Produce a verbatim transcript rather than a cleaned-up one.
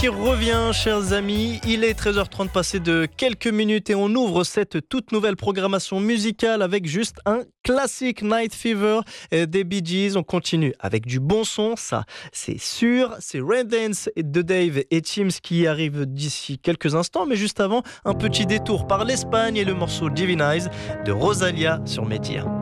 qui revient, chers amis. Il est treize heures trente passé de quelques minutes et on ouvre cette toute nouvelle programmation musicale avec juste un classique, Night Fever des Bee Gees. On continue avec du bon son, ça c'est sûr. C'est Red Dance de Dave et Teams qui arrivent d'ici quelques instants. Mais juste avant, un petit détour par l'Espagne et le morceau Divine Eyes de Rosalia sur Métir.